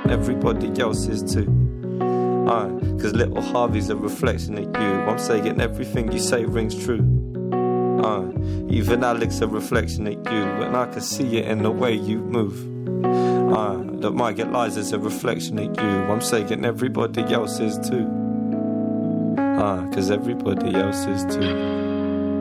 saying everybody else is too. Cause little Harvey's a reflection of you. I'm saying everything you say rings true. Even Alex a reflection of you, and I can see it in the way you move. That might get lies as a reflection of you. I'm saying everybody else is too. Cause everybody else is too.